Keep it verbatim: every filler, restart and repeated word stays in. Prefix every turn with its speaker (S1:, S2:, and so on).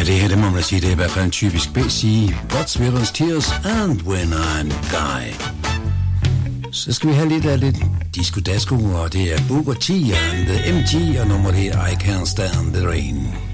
S1: det her, det må man sige, det er i hvert fald en typisk B C. God's River's Tears and When I'm Guy. Så skal vi have lidt af lidt disco-dasko, og det er Booker T and the M G, og nummer det er I Can't Stand the Rain.